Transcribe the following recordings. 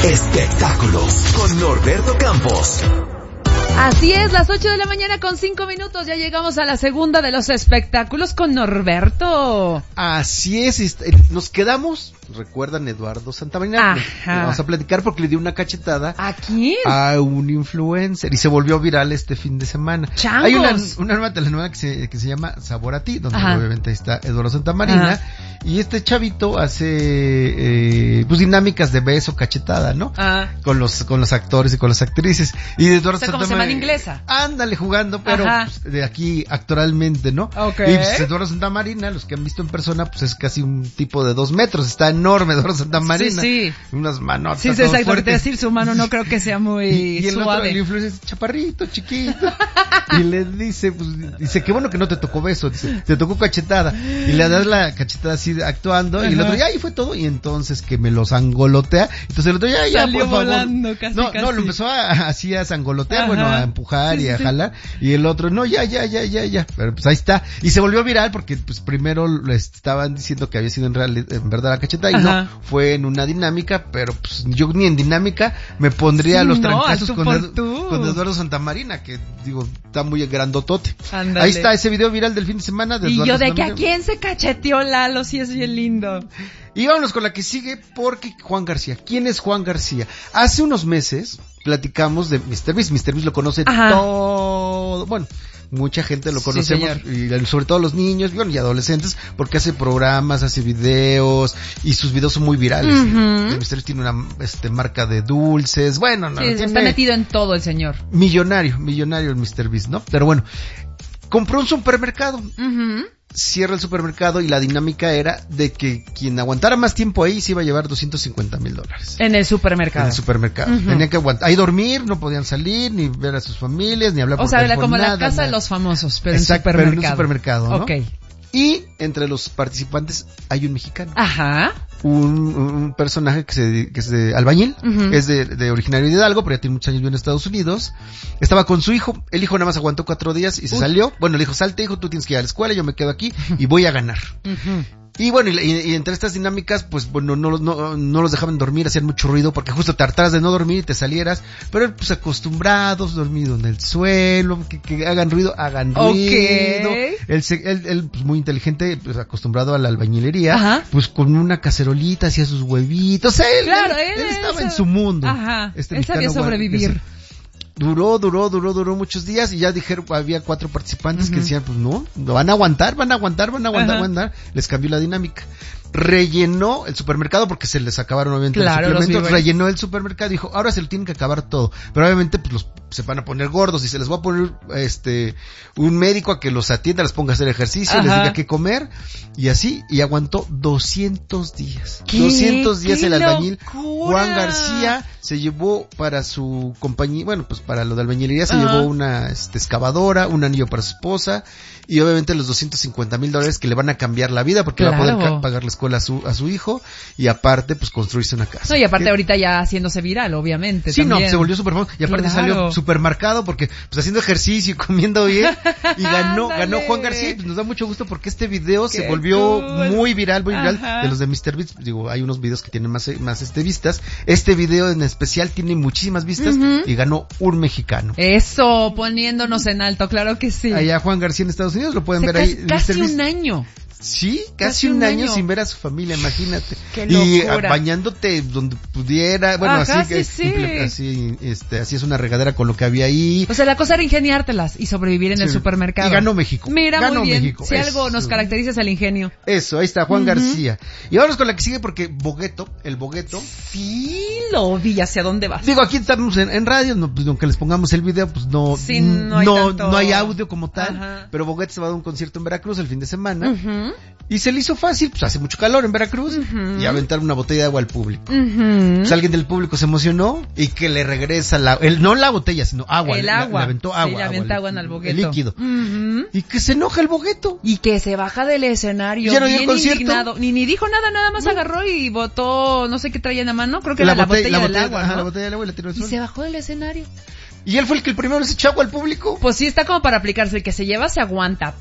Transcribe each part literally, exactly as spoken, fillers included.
Espectáculos con Norberto Campos. Así es, las ocho de la mañana con cinco minutos, ya llegamos a la segunda de los espectáculos con Norberto. Así es, nos quedamos, recuerdan Eduardo Santamarina, vamos a platicar porque le dio una cachetada. ¿A quién? A un influencer y se volvió viral este fin de semana. ¡Changos! Hay una, una nueva telenovela que se, que se llama Sabor a Ti, donde Ajá. obviamente está Eduardo Santamarina. Ajá. Y este chavito hace eh, pues dinámicas de beso, cachetada, ¿no? Ah. Con los con los actores y con las actrices. Y de Eduardo o sea, Santamarina. ¿Cómo se llama en inglesa? Ándale, jugando, pero pues, de aquí actoralmente, ¿no? Okay. Y pues Eduardo Santamarina, los que han visto en persona, pues es casi un tipo de dos metros. Está enorme Eduardo Santamarina. Sí, sí. Unas manotas. Sí, sí, exacto. Te decir, su mano no creo que sea muy y, y el suave. Otro, el influencer es chaparrito, chiquito. Y le dice, pues, dice, qué bueno que no te tocó beso, dice, te tocó cachetada. Y le das la cachetada así actuando. Ajá. Y el otro, ya, y fue todo. Y entonces que me los angolotea. Entonces el otro, ya, ya, Salió por favor. volando, casi, no, casi. no, lo empezó a, así a sangolotear, Ajá. bueno, a empujar sí, y a sí. jalar. Y el otro, no, ya, ya, ya, ya, ya. Pero pues ahí está. Y se volvió viral porque, pues, primero le estaban diciendo que había sido en, real, en verdad la cachetada. Y Ajá. no, fue en una dinámica. Pero, pues, yo ni en dinámica me pondría sí, los no, trancazos con, Edu, tú. con Eduardo Santamarina, que, digo, está muy grandotote. Ándale. Ahí está ese video viral del fin de semana de Y Eduardo yo de que Santamarina. a quién se cacheteó Lalo, si es bien lindo. Y vámonos con la que sigue, porque Juan García. ¿Quién es Juan García? Hace unos meses platicamos de míster Beast. míster Beast lo conoce Ajá. todo, bueno, mucha gente lo conocemos, sí, y sobre todo los niños, bueno, y adolescentes, porque hace programas, hace videos, y sus videos son muy virales. Uh-huh. míster Beast tiene una este, marca de dulces, bueno, no, sí, tiene está metido en todo el señor. Millonario, millonario el míster Beast, ¿no? Pero bueno, compró un supermercado. Uh-huh. Cierra el supermercado y la dinámica era de que quien aguantara más tiempo ahí se iba a llevar doscientos cincuenta mil dólares. En el supermercado. En el supermercado. Uh-huh. Tenían que aguantar, ahí dormir, no podían salir, ni ver a sus familias, ni hablar o por sea, teléfono, como nada, la casa nada. de los famosos, pero Exacto, en supermercado. pero en un supermercado, ¿no? Ok. Y entre los participantes hay un mexicano. Ajá. Un, un personaje que se, que es de albañil, uh-huh. es de, de originario de Hidalgo, pero ya tiene muchos años viviendo en Estados Unidos. Estaba con su hijo, el hijo nada más aguantó cuatro días y se Uy. salió. Bueno, le dijo, salte hijo, tú tienes que ir a la escuela, yo me quedo aquí y voy a ganar. Uh-huh. Y bueno, y, y, y entre estas dinámicas, pues bueno, no, no, no los dejaban dormir, hacían mucho ruido, porque justo te hartaras de no dormir y te salieras, pero él, pues acostumbrados, dormido en el suelo, que, que hagan ruido, hagan okay. ruido. Él, él, él, pues muy inteligente, pues acostumbrado a la albañilería, Ajá. pues con una cacerolita hacía sus huevitos, él, claro, él, él, él estaba él, en su mundo. Ajá, este él sabía sobrevivir. Duró, duró, duró, duró muchos días y ya dijeron, había cuatro participantes uh-huh. que decían, pues no, van a aguantar, van a aguantar, van a aguantar, uh-huh. aguantar. Les cambió la dinámica. Rellenó el supermercado porque se les acabaron obviamente claro, los suplementos, los rellenó el supermercado y dijo, ahora se lo tienen que acabar todo. Pero obviamente pues los se van a poner gordos y se les va a poner este un médico a que los atienda, les ponga a hacer ejercicio, Ajá. les diga qué comer y así, y aguantó doscientos días. ¿Qué? doscientos días ¡Qué el albañil. locura! Juan García se llevó para su compañía, bueno, pues para lo de albañilería se Ajá. llevó una este, excavadora, un anillo para su esposa y obviamente los doscientos cincuenta mil dólares que le van a cambiar la vida porque claro. va a poder ca- pagar la escuela a su, a su hijo y aparte pues construirse una casa. No, y aparte ¿Qué? ahorita ya haciéndose viral, obviamente. Sí, también. no, se volvió súper famoso y aparte claro. salió supermercado porque pues haciendo ejercicio y comiendo bien y ganó, ganó Juan García y pues nos da mucho gusto porque este video Qué se volvió cool. muy viral, muy viral Ajá. de los de míster Beast. Digo, hay unos videos que tienen más, más este vistas. Este video en especial tiene muchísimas vistas uh-huh. y ganó un mexicano. Eso, poniéndonos en alto, claro que sí. Allá Juan García en Estados Unidos, lo pueden Se ver casi, ahí. Casi un año. Sí, casi, casi un, un año, año sin ver a su familia, imagínate. Qué y locura. bañándote donde pudiera, bueno, Ajá, así, sí, sí. Simple, así, este, así es una regadera con lo que había ahí. O sea, la cosa era ingeniártelas y sobrevivir en sí. el supermercado. Y ganó México. Mira, ganó muy bien. México. Si Eso. algo nos caracteriza es el ingenio. Eso, ahí está Juan uh-huh. García. Y vamos con la que sigue porque Bogueto, el Bogueto. Sí, lo vi, ¿hacia dónde vas? Digo, aquí estamos en, en radio, no, pues, aunque les pongamos el video, pues no, sí, no, hay no, tanto... no hay audio como tal. Ajá. Pero Bogueto se va a dar un concierto en Veracruz el fin de semana. Uh-huh. Y se le hizo fácil, pues hace mucho calor en Veracruz, uh-huh. y aventar una botella de agua al público. Uh-huh. Pues alguien del público se emocionó y que le regresa la, el, no la botella, sino agua. El le, agua. Le aventó agua. Sí, le aventó agua, agua en el Bogueto. El líquido. Uh-huh. Y que se enoja el Bogueto. Y que se baja del escenario. Ya no dio bien el concierto. Indignado. Ni, ni dijo nada, nada más no. agarró y botó, no sé qué traía en la mano, creo que la era botella, la botella, la del botella, agua, ajá, ¿no? la botella del agua y la tiró al Y suelo. se bajó del escenario. Y él fue el que el primero les echó agua al público. Pues sí, está como para aplicarse. El que se lleva se aguanta,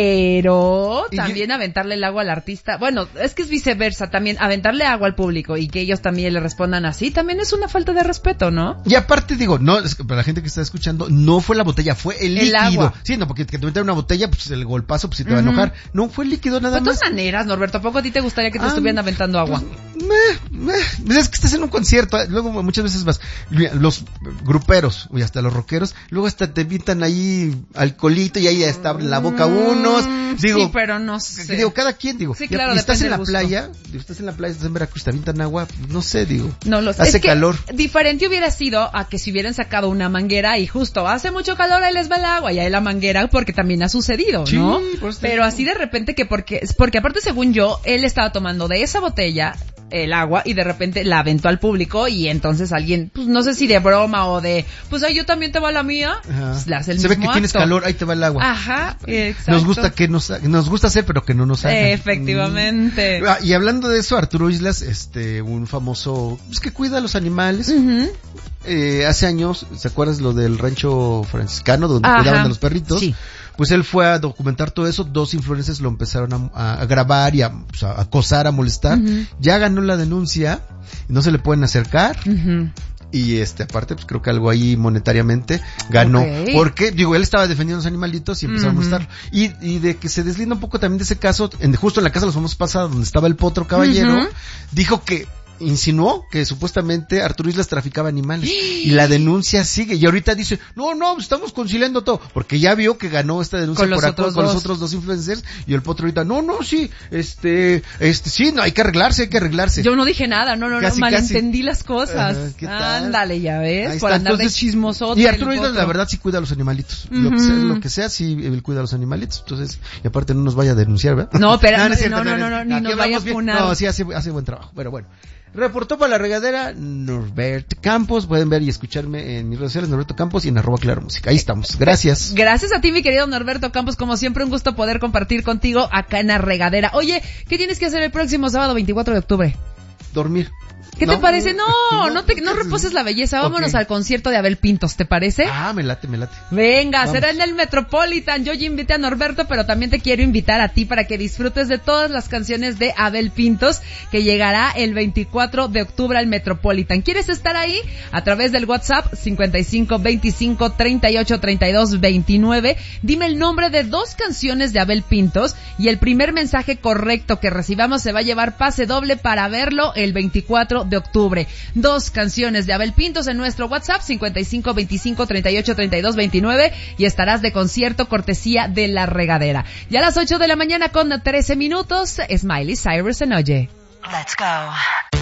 pero Y también yo- aventarle el agua al artista. Bueno, es que es viceversa. También aventarle agua al público y que ellos también le respondan así, también es una falta de respeto, ¿no? Y aparte digo, no, es que para la gente que está escuchando, no fue la botella, fue el El líquido. agua. Sí, no, porque que te metan una botella, pues el golpazo, pues sí te va a Ujú. enojar. No, fue el líquido nada De todas más. maneras, Norberto, ¿a poco a ti te gustaría que te Ah, estuvieran aventando agua? Meh, meh. Pues es que estás en un concierto, luego muchas veces vas, los gruperos y hasta los rockeros, luego hasta te invitan ahí alcoholito y ahí está abren la boca unos, digo, Sí, pero no sé. digo, cada quien, digo, Sí, y- claro, y estás depende en la del gusto. playa, digo, estás en la playa, estás en Veracruz, te avientan agua, no sé, digo, No lo sé. hace Es que calor. diferente hubiera sido a que si hubieran sacado una manguera y justo hace mucho calor, ahí les va el agua y ahí la manguera, porque también ha sucedido, Sí, ¿no? por eso te Pero digo. así de repente que porque, porque aparte según yo, él estaba tomando de esa botella el agua y de repente la aventó al público y entonces alguien, pues no sé si de broma o de, pues ay, yo también te va la mía, Ajá. pues le hace el Se ve mismo que tienes acto. calor, ahí te va el agua. Ajá, exacto. Nos gusta que nos, nos gusta hacer, pero que no nos hagan. Efectivamente. Mm. Ah, y hablando de eso, Arturo Islas, este, un famoso, pues que cuida a los animales. Ujú. Eh, hace años, ¿se acuerdas lo del rancho franciscano donde Ajá. cuidaban de los perritos? Sí. Pues él fue a documentar todo eso, dos influencers lo empezaron a, a grabar y a, pues, a acosar, a molestar. Ujú. Ya ganó la denuncia, no se le pueden acercar. Ujú. Y este, aparte, pues creo que algo ahí monetariamente ganó. Ok. Porque, digo, él estaba defendiendo a los animalitos y empezaron Ujú. a molestarlo. Y, y de que se deslinda un poco también de ese caso, en, justo en la casa de los famosos pasada, donde estaba el potro caballero, Ujú. dijo que insinuó que supuestamente Arturo Islas traficaba animales. Y la denuncia sigue. Y ahorita dice, no, no, estamos conciliando todo. Porque ya vio que ganó esta denuncia Con los por acá, otros con los dos. otros dos influencers. Y el potro ahorita, no, no, sí, este, este, sí, no, hay que arreglarse, hay que arreglarse. Yo no dije nada, no, no, Casi, no, casi. malentendí las cosas. Ajá, ¿qué tal? Ándale, ya ves, Ahí por está. andar Entonces, de chismosote. Y Arturo el Islas, potro. la verdad, sí cuida a los animalitos. Lo, que Ujú. sea, lo que sea, sí, él cuida a los animalitos. Entonces, y aparte no nos vaya a denunciar, ¿verdad? No, pero- es cierto, no, no, es- no, no, ni aquí nos vaya a hablamos bien. funar. No, sí, hace, hace buen trabajo. Pero bueno. Reportó para la regadera Norberto Campos. Pueden ver y escucharme en mis redes sociales, Norberto Campos, y en arroba Claro Música. Ahí estamos. Gracias. Gracias a ti, mi querido Norberto Campos. Como siempre, un gusto poder compartir contigo acá en la regadera. Oye, ¿qué tienes que hacer el próximo sábado veinticuatro de octubre? Dormir. ¿Qué ¿No? te parece? No, no te, no reposes la belleza. Vámonos Ok. al concierto de Abel Pintos, ¿te parece? Ah, me late, me late. Venga, Vamos. será en el Metropolitan. Yo ya invité a Norberto, pero también te quiero invitar a ti para que disfrutes de todas las canciones de Abel Pintos, que llegará el veinticuatro de octubre al Metropolitan. ¿Quieres estar ahí? A través del WhatsApp cincuenta y cinco veinticinco treinta y ocho treinta y dos veintinueve. Dime el nombre de dos canciones de Abel Pintos y el primer mensaje correcto que recibamos se va a llevar pase doble para verlo el veinticuatro de octubre. Dos canciones de Abel Pintos en nuestro WhatsApp cincuenta y cinco veinticinco treinta y ocho treinta y dos veintinueve y estarás de concierto cortesía de La Regadera. Ya a las ocho de la mañana con trece minutos, Smiley Cyrus en Oye. Let's go.